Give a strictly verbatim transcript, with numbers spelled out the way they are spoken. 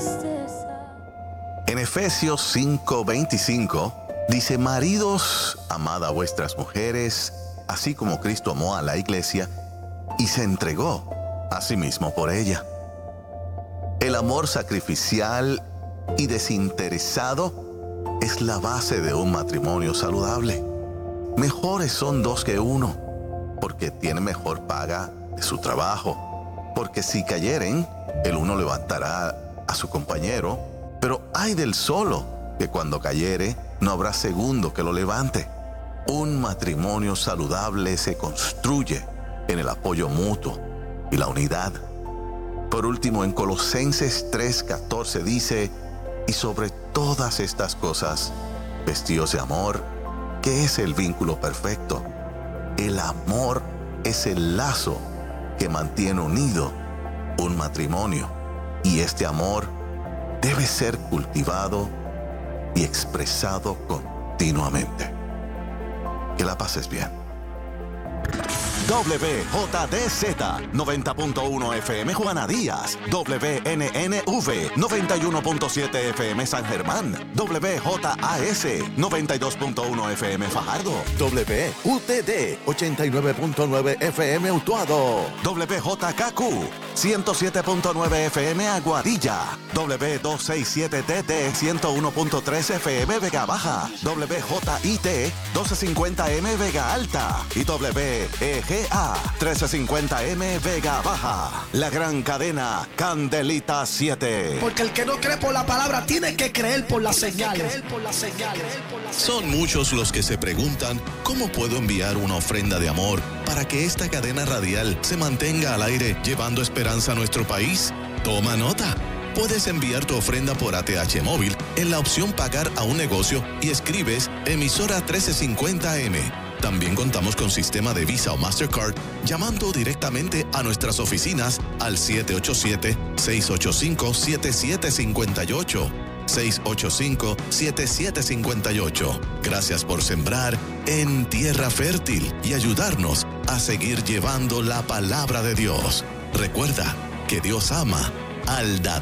En Efesios cinco veinticinco dice: maridos, amad a vuestras mujeres, así como Cristo amó a la iglesia y se entregó a sí mismo por ella. El amor sacrificial y desinteresado es la base de un matrimonio saludable. Mejores son dos que uno, porque tiene mejor paga de su trabajo. Porque si cayeren, el uno levantará a su compañero, pero ay del solo, que cuando cayere, no habrá segundo que lo levante. Un matrimonio saludable se construye en el apoyo mutuo y la unidad. Por último, en Colosenses tres catorce dice: y sobre todas estas cosas, vestíos de amor, que es el vínculo perfecto. El amor es el lazo que mantiene unido un matrimonio, y este amor debe ser cultivado y expresado continuamente. Que la pases bien. W J D Z noventa punto uno F M Juana Díaz, W N N V noventa y uno punto siete F M San Germán, W J A S noventa y dos punto uno F M Fajardo, W U T D ochenta y nueve punto nueve F M Utuado, W J K Q ciento siete punto nueve F M Aguadilla, W doscientos sesenta y siete T T ciento uno punto tres F M Vega Baja, W J I T doce cincuenta M Vega Alta y W E G A trece cincuenta M Vega Baja. La gran cadena Candelita siete. Porque el que no cree por la palabra tiene que creer por las señales. Son muchos los que se preguntan: ¿cómo puedo enviar una ofrenda de amor para que esta cadena radial se mantenga al aire llevando esperanza a nuestro país? Toma nota. Puedes enviar tu ofrenda por A T H móvil en la opción pagar a un negocio y escribes emisora trece cincuenta M. También contamos con sistema de Visa o Mastercard llamando directamente a nuestras oficinas al siete ocho siete, seis ocho cinco, siete siete cinco ocho. seis ocho cinco, siete siete cinco ocho. Gracias por sembrar en tierra fértil y ayudarnos a seguir llevando la palabra de Dios. Recuerda que Dios ama al dador.